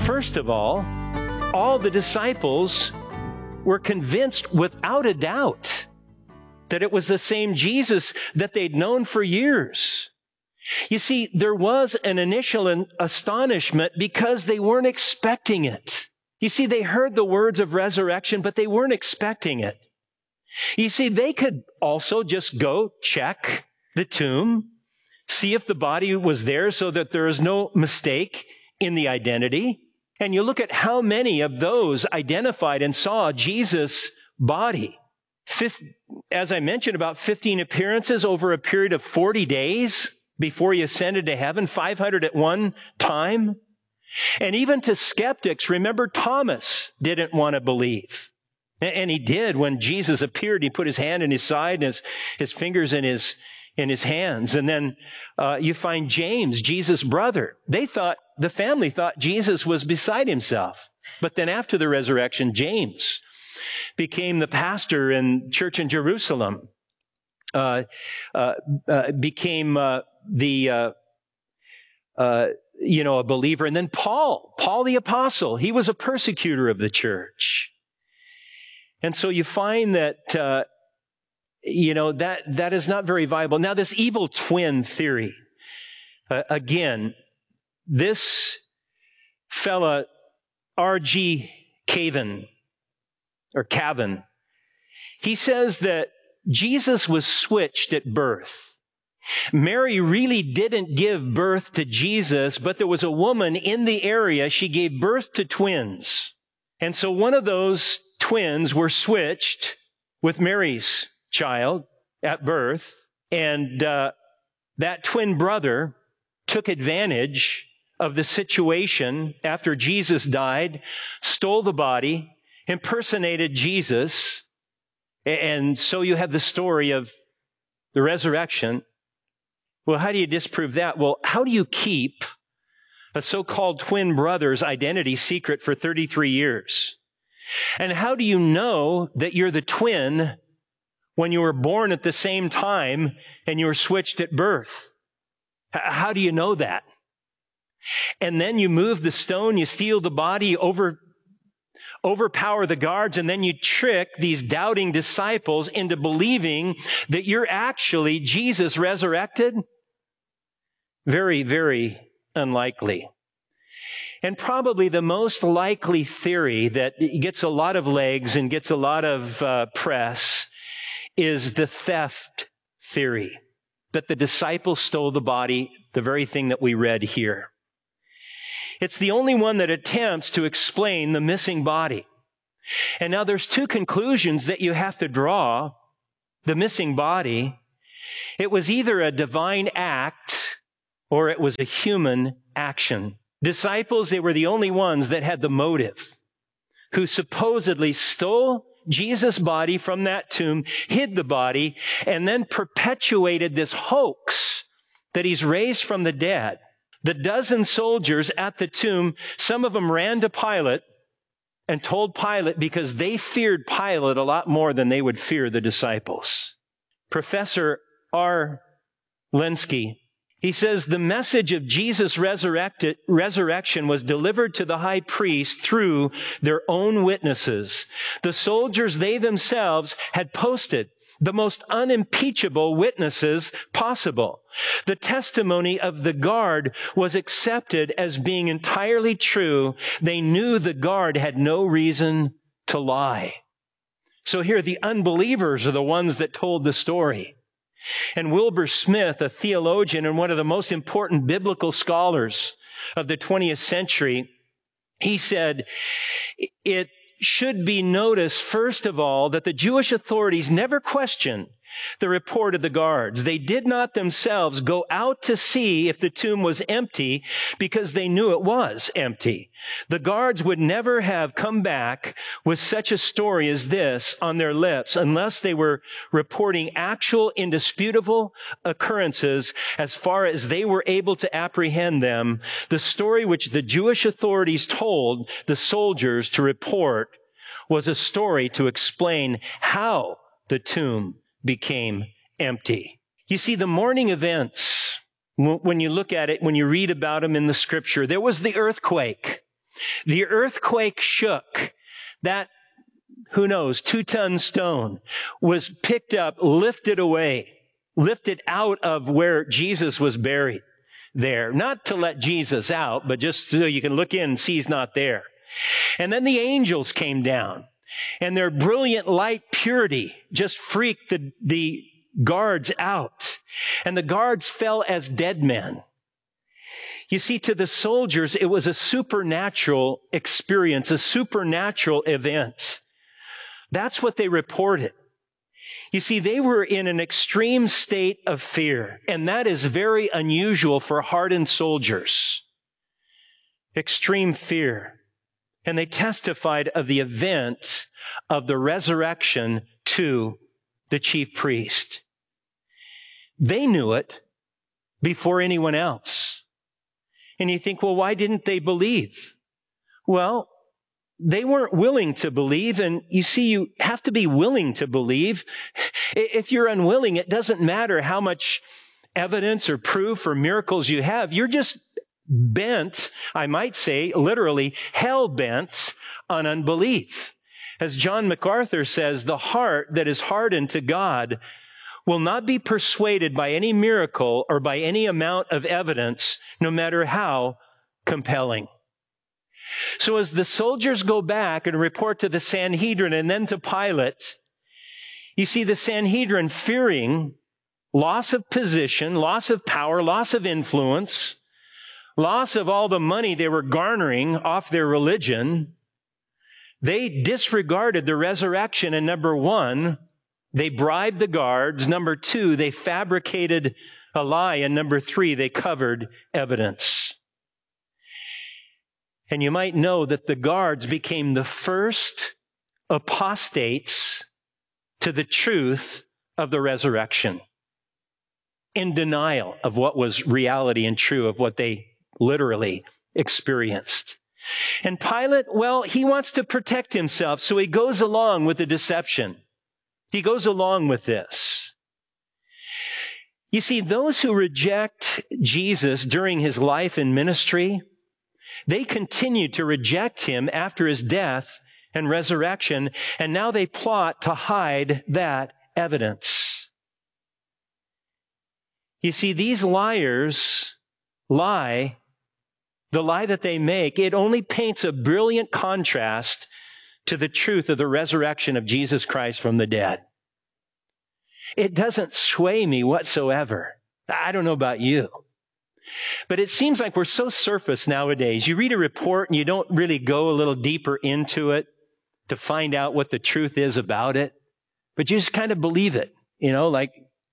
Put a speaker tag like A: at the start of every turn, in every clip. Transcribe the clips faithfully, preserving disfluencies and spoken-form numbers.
A: First of all, all the disciples were convinced without a doubt that it was the same Jesus that they'd known for years. You see, there was an initial astonishment because they weren't expecting it. You see, they heard the words of resurrection, but they weren't expecting it. You see, they could also just go check the tomb, see if the body was there so that there is no mistake in the identity. And you look at how many of those identified and saw Jesus' body. Fifth, as I mentioned, about fifteen appearances over a period of forty days before he ascended to heaven, five hundred at one time. And even to skeptics, remember Thomas didn't want to believe. And he did when Jesus appeared. He put his hand in his side and his, his fingers in his, in his hands. And then uh, you find James, Jesus' brother. They thought, the family thought Jesus was beside himself. But then after the resurrection, James became the pastor in church in Jerusalem, uh, uh, uh, became uh, the, uh, uh, you know, a believer. And then Paul, Paul the apostle, he was a persecutor of the church. And so you find that, uh, you know, that, that is not very viable. Now, this evil twin theory, uh, again, this fella, R G Caven, or Cavan, he says that Jesus was switched at birth. Mary really didn't give birth to Jesus, but there was a woman in the area. She gave birth to twins. And so one of those twins were switched with Mary's child at birth. And uh, that twin brother took advantage of the situation after Jesus died, stole the body, impersonated Jesus. And so you have the story of the resurrection. Well, how do you disprove that? Well, how do you keep a so-called twin brother's identity secret for thirty-three years? And how do you know that you're the twin when you were born at the same time and you were switched at birth? How do you know that? And then you move the stone, you steal the body, over, overpower the guards, and then you trick these doubting disciples into believing that you're actually Jesus resurrected? Very, very unlikely. And probably the most likely theory that gets a lot of legs and gets a lot of uh, press is the theft theory, that the disciples stole the body, the very thing that we read here. It's the only one that attempts to explain the missing body. And now there's two conclusions that you have to draw. The missing body, it was either a divine act or it was a human action. Disciples, they were the only ones that had the motive, who supposedly stole Jesus' body from that tomb, hid the body, and then perpetuated this hoax that he's raised from the dead. The dozen soldiers at the tomb, some of them ran to Pilate and told Pilate because they feared Pilate a lot more than they would fear the disciples. Professor R. Lenski, he says the message of Jesus' resurrected, resurrection was delivered to the high priest through their own witnesses. The soldiers, they themselves had posted the most unimpeachable witnesses possible. The testimony of the guard was accepted as being entirely true. They knew the guard had no reason to lie. So here the unbelievers are the ones that told the story. And Wilbur Smith, a theologian and one of the most important biblical scholars of the twentieth century, he said, it should be noticed, first of all, that the Jewish authorities never questioned the report of the guards. They did not themselves go out to see if the tomb was empty because they knew it was empty. The guards would never have come back with such a story as this on their lips unless they were reporting actual, indisputable occurrences as far as they were able to apprehend them. The story which the Jewish authorities told the soldiers to report was a story to explain how the tomb became empty. You see, the morning events, when you look at it, when you read about them in the scripture, there was the earthquake. The earthquake shook. That, who knows, two-ton stone was picked up, lifted away, lifted out of where Jesus was buried there. Not to let Jesus out, but just so you can look in and see he's not there. And then the angels came down, and their brilliant light purity just freaked the, the guards out. And the guards fell as dead men. You see, to the soldiers, it was a supernatural experience, a supernatural event. That's what they reported. You see, they were in an extreme state of fear, and that is very unusual for hardened soldiers. Extreme fear. And they testified of the event of the resurrection to the chief priest. They knew it before anyone else. And you think, well, why didn't they believe? Well, they weren't willing to believe. And you see, you have to be willing to believe. If you're unwilling, it doesn't matter how much evidence or proof or miracles you have. You're just bent, I might say, literally hell-bent on unbelief. As John MacArthur says, the heart that is hardened to God will not be persuaded by any miracle or by any amount of evidence, no matter how compelling. So as the soldiers go back and report to the Sanhedrin and then to Pilate, you see the Sanhedrin fearing loss of position, loss of power, loss of influence, loss of all the money they were garnering off their religion. They disregarded the resurrection, and number one, they bribed the guards. Number two, they fabricated a lie. And number three, they covered evidence. And you might know that the guards became the first apostates to the truth of the resurrection, in denial of what was reality and true of what they literally experienced. And Pilate, well, he wants to protect himself, so he goes along with the deception. He goes along with this. You see, those who reject Jesus during his life and ministry, they continued to reject him after his death and resurrection, and now they plot to hide that evidence. You see, these liars lie. The lie that they make, it only paints a brilliant contrast to the truth of the resurrection of Jesus Christ from the dead. It doesn't sway me whatsoever. I don't know about you. But it seems like we're so surface nowadays. You read a report and you don't really go a little deeper into it to find out what the truth is about it. But you just kind of believe it. You know, like,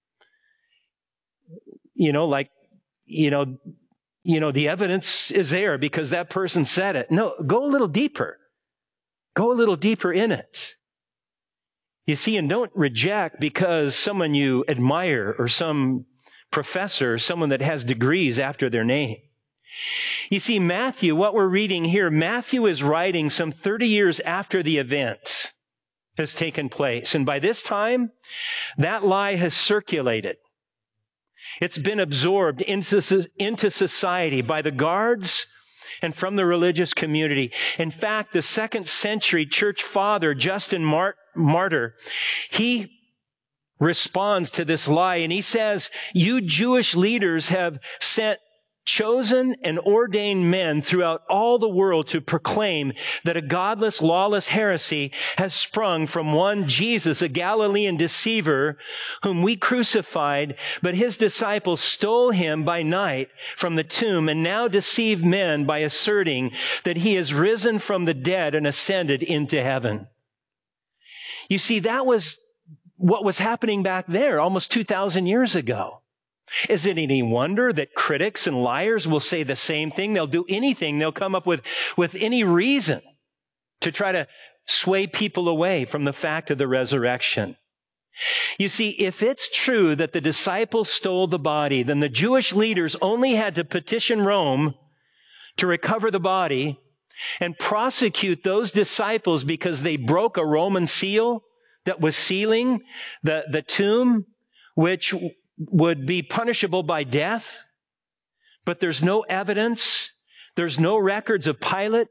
A: you know, like, you know, you know, the evidence is there because that person said it. No, go a little deeper. Go a little deeper in it. You see, and don't reject because someone you admire or some professor, someone that has degrees after their name. You see, Matthew, what we're reading here, Matthew is writing some thirty years after the event has taken place. And by this time, that lie has circulated. It's been absorbed into, into society by the guards and from the religious community. In fact, the second century church father, Justin Mart, Martyr, he responds to this lie and he says, you Jewish leaders have sent chosen and ordained men throughout all the world to proclaim that a godless, lawless heresy has sprung from one Jesus, a Galilean deceiver, whom we crucified, but his disciples stole him by night from the tomb and now deceive men by asserting that he is risen from the dead and ascended into heaven. You see, that was what was happening back there almost two thousand years ago. Is it any wonder that critics and liars will say the same thing? They'll do anything. They'll come up with, with any reason to try to sway people away from the fact of the resurrection. You see, if it's true that the disciples stole the body, then the Jewish leaders only had to petition Rome to recover the body and prosecute those disciples because they broke a Roman seal that was sealing the, the tomb, which would be punishable by death. But there's no evidence. There's no records of Pilate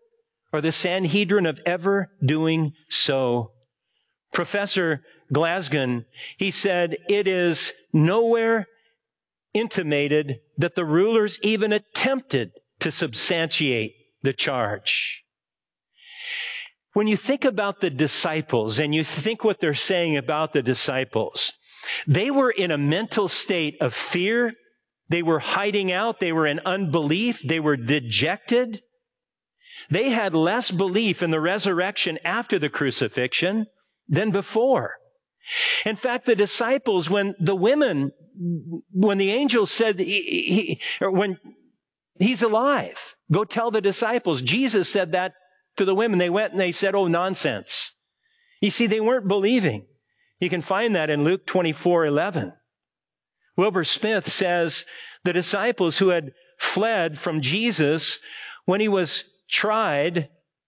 A: or the Sanhedrin of ever doing so. Professor Glasgow, he said, it is nowhere intimated that the rulers even attempted to substantiate the charge. When you think about the disciples and you think what they're saying about the disciples, they were in a mental state of fear. They were hiding out. They were in unbelief. They were dejected. They had less belief in the resurrection after the crucifixion than before. In fact, the disciples, when the women, when the angel said, he, he, or when he's alive, go tell the disciples, Jesus said that to the women. They went and they said, oh, nonsense. You see, they weren't believing. You can find that in Luke twenty-four eleven. Wilbur Smith says the disciples who had fled from Jesus when he was tried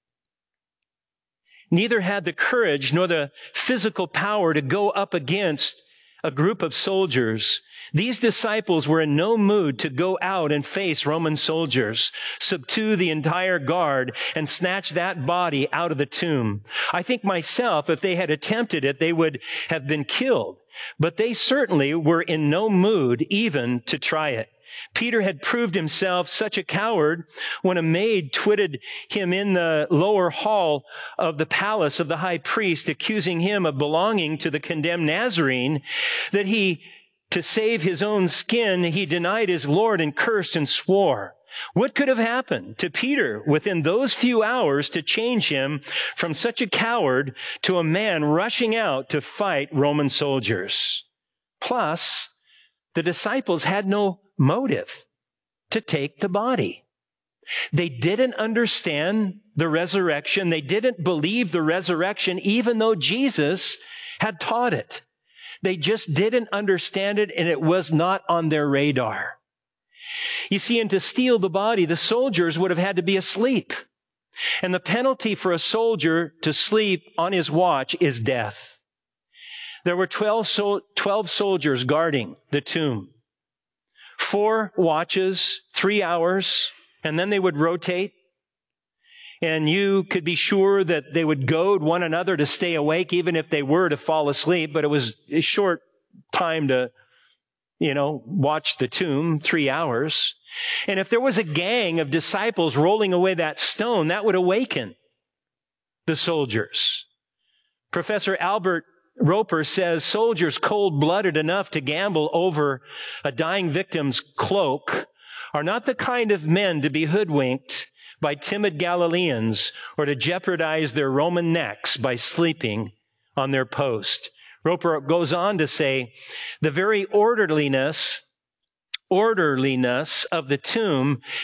A: neither had the courage nor the physical power to go up against a group of soldiers. These disciples were in no mood to go out and face Roman soldiers, subdue the entire guard, and snatch that body out of the tomb. I think myself, if they had attempted it, they would have been killed. But they certainly were in no mood even to try it. Peter had proved himself such a coward when a maid twitted him in the lower hall of the palace of the high priest, accusing him of belonging to the condemned Nazarene, that he, to save his own skin, he denied his Lord and cursed and swore. What could have happened to Peter within those few hours to change him from such a coward to a man rushing out to fight Roman soldiers? Plus, the disciples had no motive to take the body. They didn't understand the resurrection. They didn't believe the resurrection, even though Jesus had taught it. They just didn't understand it, and it was not on their radar. You see, and to steal the body, the soldiers would have had to be asleep. And the penalty for a soldier to sleep on his watch is death. There were twelve, sol- twelve soldiers guarding the tomb. Four watches, three hours, and then they would rotate. And you could be sure that they would goad one another to stay awake, even if they were to fall asleep. But it was a short time to, you know, watch the tomb, three hours. And if there was a gang of disciples rolling away that stone, that would awaken the soldiers. Professor Albert Roper says soldiers cold-blooded enough to gamble over a dying victim's cloak are not the kind of men to be hoodwinked by timid Galileans or to jeopardize their Roman necks by sleeping on their post. Roper goes on to say, the very orderliness, orderliness of the tomb